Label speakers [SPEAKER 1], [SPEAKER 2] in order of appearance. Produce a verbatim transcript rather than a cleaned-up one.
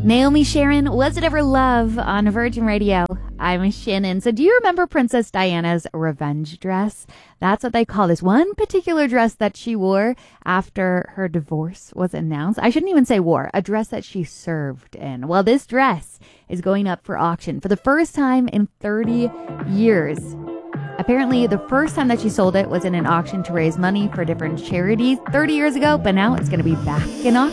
[SPEAKER 1] Naomi Sharon, Was It Ever Love on Virgin Radio. I'm Shannon. So do you remember Princess Diana's revenge dress? That's what they call this one particular dress that she wore after her divorce was announced. I shouldn't even say wore, a dress that she served in. Well, this dress is going up for auction for the first time in thirty years. Apparently, the first time that she sold it was in an auction to raise money for different charities thirty years ago, but now it's going to be back in auction.